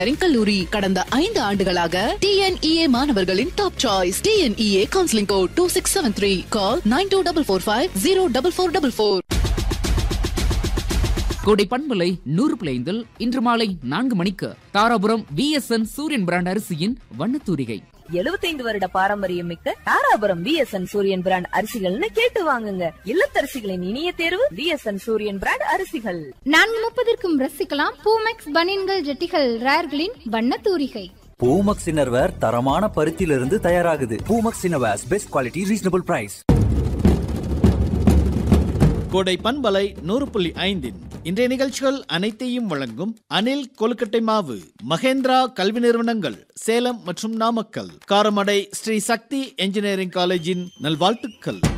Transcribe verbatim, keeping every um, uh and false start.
கல்லூரி கடந்த ஐந்து ஆண்டுகளாக டி என் இ ஏ மாணவர்களின் டாப் சாய்ஸ். டி என் இ ஏ counselling code two six seven three. Call nine two double four five zero double four double four. கோடை பண்பலை நூறு பிளைந்தில் இன்று மாலை நான்கு மணிக்கு தாராபுரம் வி எஸ் என் சூரியன் பிராண்ட் அரிசியின் வண்ணத்தூரிகை. எழுபத்தைந்து வருட பாரம்பரியம் மிக்க தாராபுரம் வி எஸ் என் சூரியன் பிராண்ட் அரிசிகள்னு கேட்டு வாங்குங்க. இல்லத்தரசிகளின் இனிய தேர்வு வி எஸ் என் சூரியன் பிராண்ட் அரிசிகள். நான்கு முப்பதற்கும் ரசிக்கலாம் பூமெக்ஸ் பனியன்கள் ஜெட்டிகள் ரேர்களின் வண்ண தூரிகை. பூமெக்ஸ் இன்னர்வேர் தரமான பருத்தியிலிருந்து தயாராகுது. Boomex innerwears best quality reasonable price. கோடை பண்பலை நூறு புள்ளி ஐந்தின் இன்றைய நிகழ்ச்சிகள் அனைத்தையும் வழங்கும் அனில் கொழுக்கட்டை மாவு, மகேந்திரா கல்வி நிறுவனங்கள் சேலம் மற்றும் நாமக்கல், காரமடை ஸ்ரீ சக்தி என்ஜினியரிங் காலேஜின் நல்வாழ்த்துக்கள்.